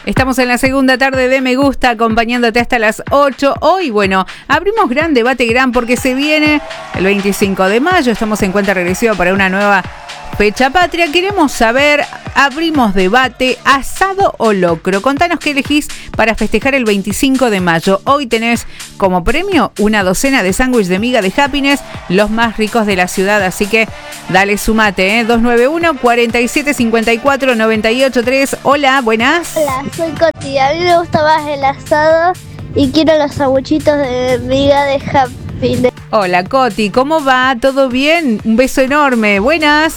Estamos en la segunda tarde de Me Gusta, acompañándote hasta las 8. Hoy, bueno, abrimos gran debate porque se viene el 25 de mayo. Estamos en cuenta regresiva para una nueva fecha patria. Queremos saber, abrimos debate, asado o locro. Contanos qué elegís para festejar el 25 de mayo. Hoy tenés como premio una docena de sándwiches de miga de Happiness, los más ricos de la ciudad. Así que dale, sumate, 291-4754-983. Hola, buenas. Hola, soy Coti. A mí me gusta más el asado y quiero los sanguchitos de miga de Happiness. Hola, Coti, ¿cómo va? ¿Todo bien? Un beso enorme. Buenas.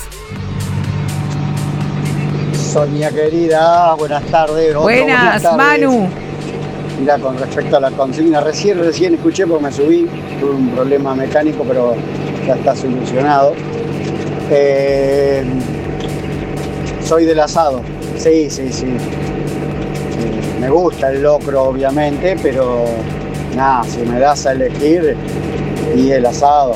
Sonia querida, buenas tardes. Buenas tardes. Manu. Mira, con respecto a la consigna, recién escuché porque me subí, tuve un problema mecánico, pero ya está solucionado. Soy del asado, sí. Me gusta el locro, obviamente, pero nada, si me das a elegir, y el asado,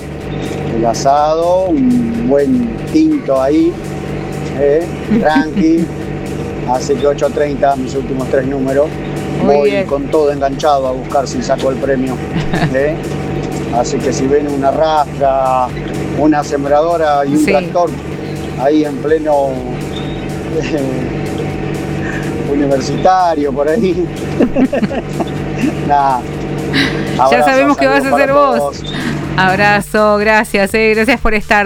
un buen tinto ahí. Tranqui, así que 8.30, mis últimos 3 números. Voy con todo enganchado a buscar si saco el premio. Así que si ven una rafra, una sembradora y un tractor ahí en pleno universitario, por ahí. Nada. Ya sabemos que vas a ser vos. Abrazo, gracias por estar.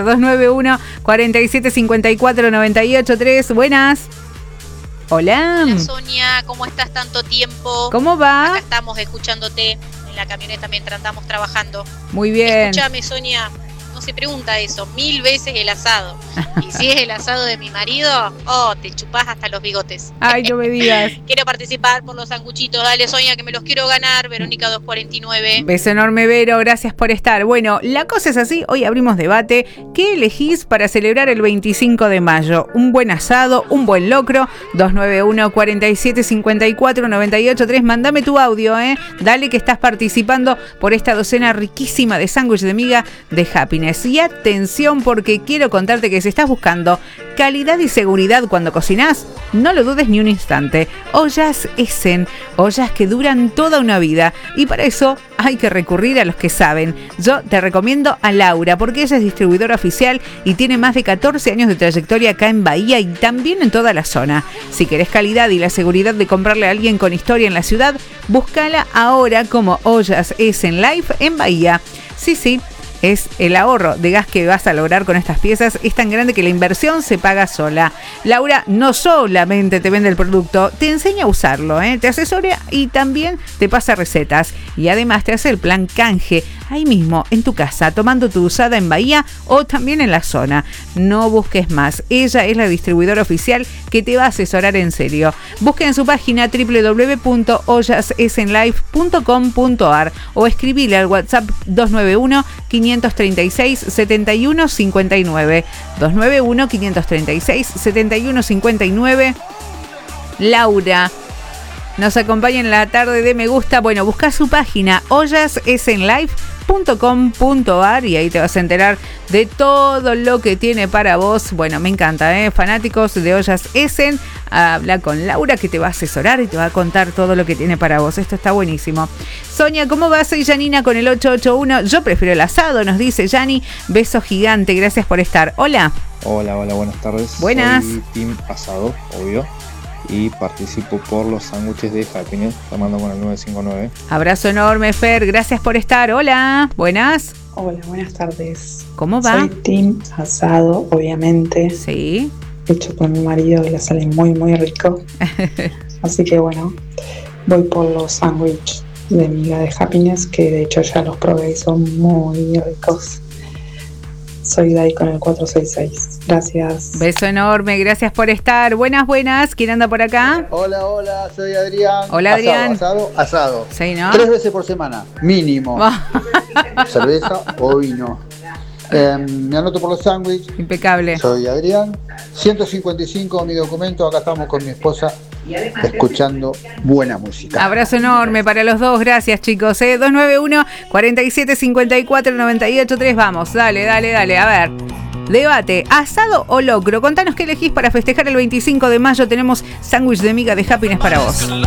291-4754-983. Buenas. Hola. Hola Sonia, ¿cómo estás? Tanto tiempo. ¿Cómo va? Acá estamos escuchándote en la camioneta mientras andamos trabajando. Muy bien. Escúchame, Sonia, no se pregunta eso, 1000 veces el asado. Y si es el asado de mi marido, te chupás hasta los bigotes. Ay, no me digas. Quiero participar por los sanguchitos. Dale, Sonia, que me los quiero ganar. Verónica 249. Beso enorme, Vero. Gracias por estar. Bueno, la cosa es así. Hoy abrimos debate. ¿Qué elegís para celebrar el 25 de mayo? ¿Un buen asado? ¿Un buen locro? 291-4754-983. Mándame tu audio, Dale que estás participando por esta docena riquísima de sándwiches de miga de Happiness. Y atención, porque quiero contarte que si estás buscando calidad y seguridad cuando cocinás, no lo dudes ni un instante. Ollas Essen, ollas que duran toda una vida, y para eso hay que recurrir a los que saben. Yo te recomiendo a Laura, porque ella es distribuidora oficial y tiene más de 14 años de trayectoria acá en Bahía y también en toda la zona. Si querés calidad y la seguridad de comprarle a alguien con historia en la ciudad, búscala ahora como Ollas Essen Life en Bahía. Sí, es el ahorro de gas que vas a lograr con estas piezas. Es tan grande que la inversión se paga sola. Laura no solamente te vende el producto, te enseña a usarlo, te asesora y también te pasa recetas. Y además te hace el plan canje ahí mismo, en tu casa, tomando tu usada en Bahía o también en la zona. No busques más. Ella es la distribuidora oficial que te va a asesorar en serio. Busca en su página www.ollasessenlife.com.ar o escribile al WhatsApp 291-536-7159. 291-536-7159. Laura nos acompaña en la tarde de Me Gusta. Bueno, busca su página ollasessenlife.com.ar y ahí te vas a enterar de todo lo que tiene para vos. Bueno, me encanta, fanáticos de Ollas Essen, habla con Laura que te va a asesorar y te va a contar todo lo que tiene para vos. Esto está buenísimo. Sonia, ¿cómo va? Soy Janina con el 881. Yo prefiero el asado, nos dice Yani. Beso gigante, gracias por estar. Hola. Hola, buenas tardes. Buenas. Soy Team Asado, obvio. Y participo por los sándwiches de Happiness, llamando con el 959. Abrazo enorme, Fer, gracias por estar. Hola, buenas. Hola, buenas tardes. ¿Cómo va? Soy Team Asado, obviamente. Sí. Hecho por mi marido, que le sale muy, muy rico. Así que bueno, voy por los sándwiches de miga de Happiness, que de hecho ya los probé y son muy ricos. Soy Dai con el 466. Gracias. Beso enorme, gracias por estar. Buenas. ¿Quién anda por acá? Hola, soy Adrián. Hola, Adrián. Asado. Sí, ¿no? 3 veces por semana, mínimo. Cerveza o vino. Me anoto por los sándwiches. Impecable. Soy Adrián. 155 mi documento. Acá estamos con mi esposa escuchando buena música. Abrazo enorme para los dos. Gracias, chicos. 291-4754-983. Vamos, dale. A ver. Debate, ¿asado o locro? Contanos qué elegís para festejar el 25 de mayo. Tenemos sándwich de miga de Happiness para vos.